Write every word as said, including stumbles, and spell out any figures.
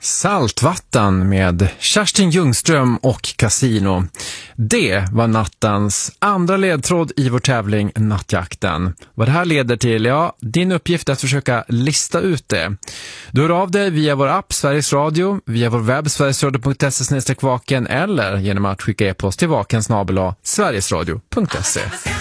Saltvatten med Kerstin Ljungström och Casino. Det var nattens andra ledtråd i vår tävling Nattjakten. Vad det här leder till, ja, din uppgift är att försöka lista ut det. Du hör av dig via vår app Sveriges Radio, via vår webb sverigesradio punkt se snedstreck vaken eller genom att skicka e-post till vaken snabel-a sverigesradio punkt se.